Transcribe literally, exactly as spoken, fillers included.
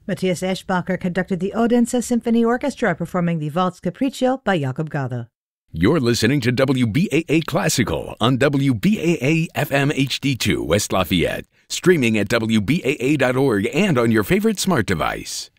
Matthias Eschbacher conducted the Odense Symphony Orchestra performing the Waltz Capriccio by Jakob Gade. You're listening to W B A A Classical on W B A A F M H D two West Lafayette, streaming at W B A A dot org and on your favorite smart device.